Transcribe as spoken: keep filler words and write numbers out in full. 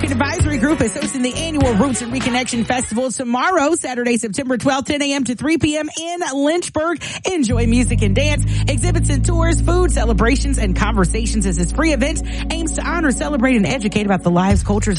Advisory Group is hosting the annual Roots and Reconnection Festival tomorrow, Saturday, September twelfth, ten a.m. to three p.m. in Lynchburg. Enjoy music and dance, exhibits and tours, food, celebrations, and conversations as this free event aims to honor, celebrate, and educate about the lives, cultures,